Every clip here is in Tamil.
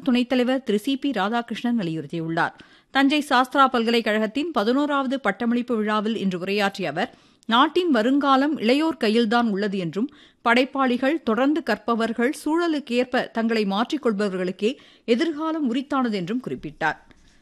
துணைத் தலைவர் திரு சி பி ராதாகிருஷ்ணன் வலியுறுத்தியுள்ளார். தஞ்சை சாஸ்திரா பல்கலைக்கழகத்தின் 11வது பட்டமளிப்பு விழாவில் இன்று உரையாற்றிய அவர், நாட்டின் வருங்காலம் இளையோர் கையில்தான் உள்ளது என்றும், படைப்பாளிகள், தொடர்ந்து கற்பவர்கள், சூழலுக்கேற்ப தங்களை மாற்றிக்கொள்பவர்களுக்கே எதிர்காலம் உரித்தானது என்றும் குறிப்பிட்டார்.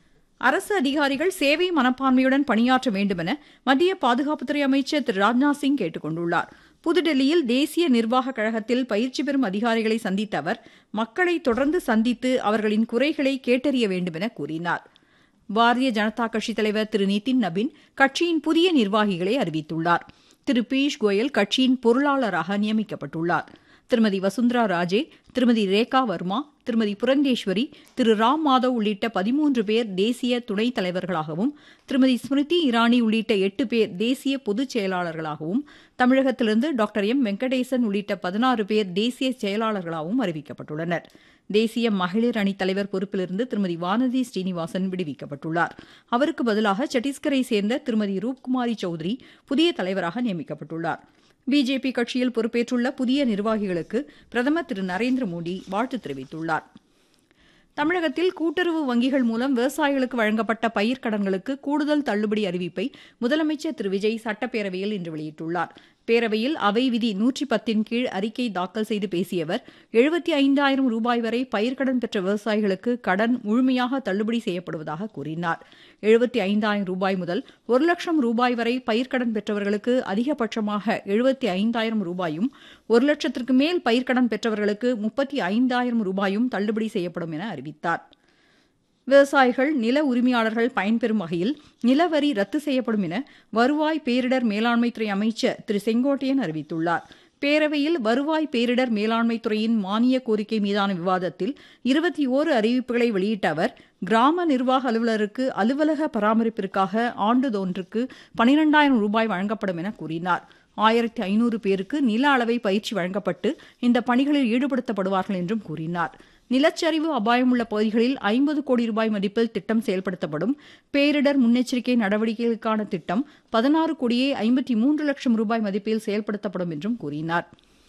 அரசு அதிகாரிகள் சேவை மனப்பான்மையுடன் பணியாற்ற வேண்டுமென மத்திய பாதுகாப்புத்துறை அமைச்சர் திரு ராஜ்நாத் சிங் கேட்டுக் கொண்டுள்ளார். புதுடெல்லியில் தேசிய நிர்வாக கழகத்தில் பயிற்சி பெறும் அதிகாரிகளை சந்தித்த அவர், மக்களை தொடர்ந்து சந்தித்து அவர்களின் குறைகளை கேட்டறிய வேண்டுமென கூறினார். பாரதிய ஜனதா கட்சித் தலைவர் திரு நிதின் நபின் கட்சியின் புதிய நிர்வாகிகளை அறிவித்துள்ளார். திரு பியூஷ் கோயல் கட்சியின் பொருளாளராக நியமிக்கப்பட்டுள்ளார். திருமதி வசுந்தரா ராஜே, திருமதி ரேகா வர்மா, திருமதி புரந்தேஸ்வரி, திரு ராம் மாதவ் உள்ளிட்ட 13 பேர் தேசிய துணைத் தலைவர்களாகவும், திருமதி ஸ்மிருதி இரானி உள்ளிட்ட 8 பேர் தேசிய பொதுச் செயலாளர்களாகவும், தமிழகத்திலிருந்து டாக்டர் எம் வெங்கடேசன் உள்ளிட்ட 16 பேர் தேசிய செயலாளர்களாகவும் அறிவிக்கப்பட்டுள்ளனர். தேசிய மகளிர் அணித் தலைவர் பொறுப்பிலிருந்து திருமதி வானதி ஸ்ரீனிவாசன் விடுவிக்கப்பட்டுள்ளார். அவருக்கு பதிலாக சத்தீஸ்கரை சேர்ந்த திருமதி ரூப்குமாரி சௌத்ரி புதிய தலைவராக நியமிக்கப்பட்டுள்ளார். பிஜேபி கட்சியில் பொறுப்பேற்றுள்ள புதிய நிர்வாகிகளுக்கு பிரதமர் திரு நரேந்திர மோடி வாழ்த்து தெரிவித்துள்ளார். தமிழகத்தில் கூட்டுறவு வங்கிகள் மூலம் விவசாயிகளுக்கு வழங்கப்பட்ட பயிர்க்கடன்களுக்கு கூடுதல் தள்ளுபடி அறிவிப்பை முதலமைச்சர் திரு விஜய் சட்டப்பேரவையில் இன்று வெளியிட்டுள்ளார். பேரவையில் அவை விதி 110 கீழ் அறிக்கை தாக்கல் செய்து பேசிய அவர், 75,000 ரூபாய் வரை பயிர்க்கடன் பெற்ற விவசாயிகளுக்கு கடன் முழுமையாக தள்ளுபடி செய்யப்படுவதாக கூறினார். 75,000 ரூபாய் முதல் 1,00,000 ரூபாய் வரை பயிர்க்கடன் பெற்றவர்களுக்கு அதிகபட்சமாக 75,000 ரூபாயும், 1,00,000க்கு மேல் பயிர்க்கடன் பெற்றவர்களுக்கு 35,000 ரூபாயும் தள்ளுபடி செய்யப்படும் என அறிவித்தார். விவசாயிகள், நில உரிமையாளர்கள் பயன்பெறும் வகையில் நிலவரி ரத்து செய்யப்படும் என வருவாய் பேரிடர் மேலாண்மைத்துறை அமைச்சர் திரு செங்கோட்டையன் அறிவித்துள்ளார். பேரவையில் வருவாய் பேரிடர் மேலாண்மைத்துறையின் மானிய கோரிக்கை மீதான விவாதத்தில் 21 அறிவிப்புகளை வெளியிட்ட அவர், கிராம நிர்வாக அலுவலருக்கு அலுவலக பராமரிப்பிற்காக ஆண்டுதொன்றுக்கு 12,000 ரூபாய் வழங்கப்படும் என கூறினார். 1,500 பேருக்கு நில அளவை பயிற்சி வழங்கப்பட்டு இந்த பணிகளில் ஈடுபடுத்தப்படுவார்கள் என்றும் கூறினார். நிலச்சரிவு அபாயமுள்ள பகுதிகளில் 50 கோடி ரூபாய் மதிப்பில் திட்டம் செயல்படுத்தப்படும். பேரிடர் முன்னெச்சரிக்கை நடவடிக்கைகளுக்கான திட்டம் 16 கோடியே 53 லட்சம் ரூபாய் மதிப்பில் செயல்படுத்தப்படும் என்றும் கூறினார்.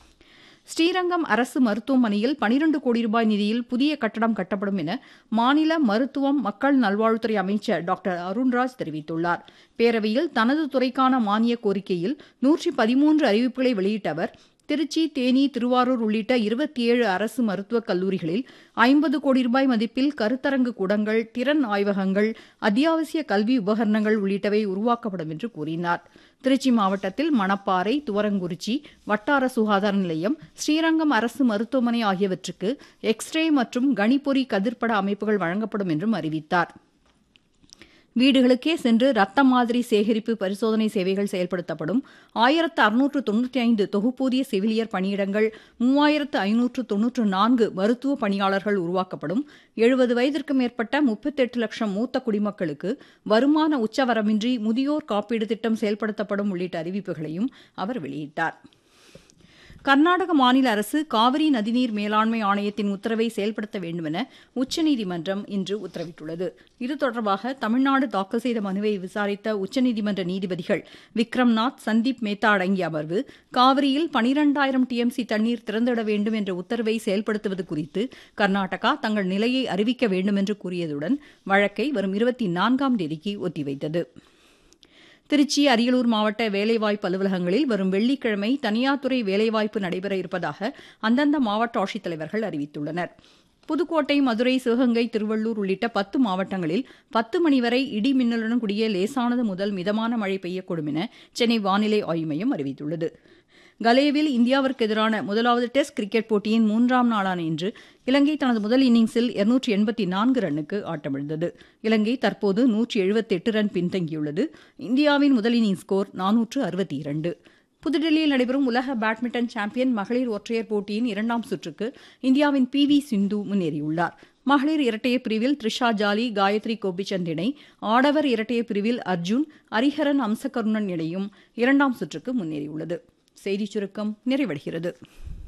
ஸ்ரீரங்கம் அரசு மருத்துவமனையில் 12 கோடி ரூபாய் நிதியில் புதிய கட்டடம் கட்டப்படும் என மாநில மருத்துவம் மக்கள் நல்வாழ்வுத்துறை அமைச்சர் டாக்டர் அருண்ராஜ் தெரிவித்துள்ளார். பேரவையில் தனது துறைக்கான மானிய கோரிக்கையில் 113 அறிவிப்புகளை வெளியிட்ட அவர், திருச்சி, தேனி, திருவாரூர் உள்ளிட்ட 27 அரசு மருத்துவக் கல்லூரிகளில் 50 கோடி ரூபாய் மதிப்பில் கருத்தரங்கு கூடங்கள், திறன் ஆய்வகங்கள், அத்தியாவசிய கல்வி உபகரணங்கள் உள்ளிட்டவை உருவாக்கப்படும் என்று கூறினார். திருச்சி மாவட்டத்தில் மணப்பாறை, துவரங்குறிச்சி வட்டார சுகாதார நிலையம், ஸ்ரீரங்கம் அரசு மருத்துவமனை ஆகியவற்றுக்கு எக்ஸ்ரே மற்றும் கணிப்பொறி கதிர்ப்பட அமைப்புகள் வழங்கப்படும் என்றும் அறிவித்தார். வீடுகளுக்கே சென்று ரத்த மாதிரி சேகரிப்பு பரிசோதனை சேவைகள் செயல்படுத்தப்படும். 1,695 தொகுப்பூதிய செவிலியர் பணியிடங்கள், 3,594 மருத்துவ பணியாளர்கள் உருவாக்கப்படும். 70 வயதிற்கு மேற்பட்ட 38 லட்சம் மூத்த குடிமக்களுக்கு வருமான உச்சவரம்பின்றி முதியோர் காப்பீடு திட்டம் செயல்படுத்தப்படும் உள்ளிட்ட அறிவிப்புகளையும் அவர் வெளியிட்டார். கர்நாடக மாநில அரசு காவிரி நதிநீர் மேலாண்மை ஆணையத்தின் உத்தரவை செயல்படுத்த வேண்டுமென உச்சநீதிமன்றம் இன்று உத்தரவிட்டுள்ளது. இது தொடர்பாக தமிழ்நாடு தாக்கல் செய்த மனுவை விசாரித்த உச்சநீதிமன்ற நீதிபதிகள் விக்ரம்நாத், சந்தீப் மேத்தா அடங்கிய அமர்வு, காவிரியில் 12,000 டிஎம்சி தண்ணீர் திறந்துவிட வேண்டும் என்ற உத்தரவை செயல்படுத்துவது குறித்து கர்நாடகா தங்கள் நிலையை அறிவிக்க வேண்டும் என்று கூறியதுடன் வழக்கை வரும் 24ஆம் தேதிக்கு ஒத்திவைத்தது. திருச்சி, அரியலூர் மாவட்ட வேலைவாய்ப்பு அலுவலகங்களில் வரும் வெள்ளிக்கிழமை தனியார் துறை வேலைவாய்ப்பு நடைபெற இருப்பதாக அந்தந்த மாவட்ட ஆட்சித்தலைவர்கள் அறிவித்துள்ளனர். புதுக்கோட்டை, மதுரை, சிவகங்கை, திருவள்ளூர் உள்ளிட்ட 10 மாவட்டங்களில் 10 மணி வரை இடி மின்னலுடன் கூடிய லேசானது முதல் மிதமான மழை பெய்யக்கூடும் என சென்னை வானிலை ஆய்வு மையம் அறிவித்துள்ளது. கலேவில் இந்தியாவிற்கு எதிரான முதலாவது டெஸ்ட் கிரிக்கெட் போட்டியின் 3ஆம் நாளான இன்று இலங்கை தனது முதல் இன்னிங்ஸில் 284 ரன்னுக்கு ஆட்டமிழந்தது. இலங்கை தற்போது 178 ரன் பின்தங்கியுள்ளது. இந்தியாவின் முதல் இன்னிங்ஸ் ஸ்கோர் 462. புதுடெல்லியில் நடைபெறும் உலக பேட்மிண்டன் சாம்பியன் மகளிர் ஒற்றையர் போட்டியின் 2ஆம் சுற்றுக்கு இந்தியாவின் PV சிந்து முன்னேறியுள்ளார். மகளிர் இரட்டையர் பிரிவில் த்ரிஷா ஜாலி, காயத்ரி கோபிச்சந்த் இணை, ஆடவர் இரட்டையர் பிரிவில் அர்ஜுன், ஹரிஹரன் அம்சகருணன் இணையும் 2ஆம் சுற்றுக்கு முன்னேறியுள்ளது. செய்திச் சுருக்கம் நிறைவடைகிறது.